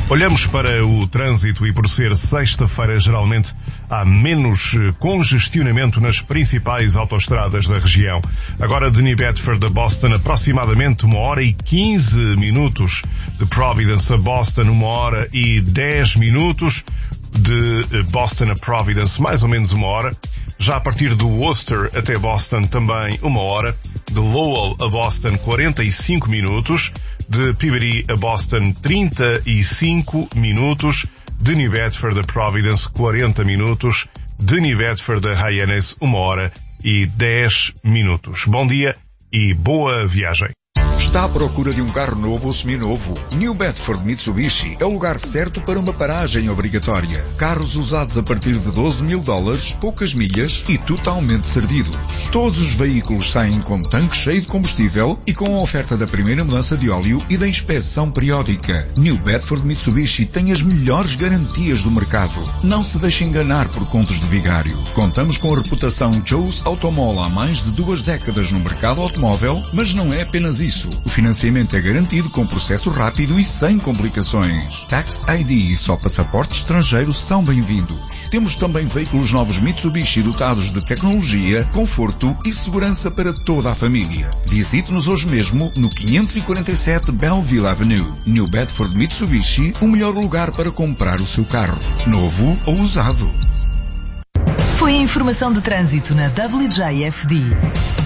Olhamos para o trânsito e por ser sexta-feira geralmente há menos congestionamento nas principais autoestradas da região. Agora de New Bedford a Boston aproximadamente 1h15. De Providence a Boston 1h10. De Boston a Providence mais ou menos 1 hora. Já a partir do Worcester até Boston também 1 hora. De Lowell a Boston 45 minutos. De Peabody a Boston 35 minutos. De New Bedford a Providence 40 minutos. De New Bedford a Hyannis 1h10. Bom dia e boa viagem. Está à procura de um carro novo ou seminovo? New Bedford Mitsubishi é o lugar certo para uma paragem obrigatória. Carros usados a partir de $12.000, poucas milhas e totalmente servidos. Todos os veículos saem com tanque cheio de combustível e com a oferta da primeira mudança de óleo e da inspeção periódica. New Bedford Mitsubishi tem as melhores garantias do mercado. Não se deixe enganar por contos de vigário. Contamos com a reputação Joe's Automall há mais de 2 décadas no mercado automóvel, mas não é apenas isso. O financiamento é garantido com processo rápido e sem complicações. Tax ID e só passaporte estrangeiro são bem-vindos. Temos também veículos novos Mitsubishi dotados de tecnologia, conforto e segurança para toda a família. Visite-nos hoje mesmo no 547 Belleville Avenue. New Bedford Mitsubishi, o melhor lugar para comprar o seu carro, novo ou usado. Foi a informação de trânsito na WJFD.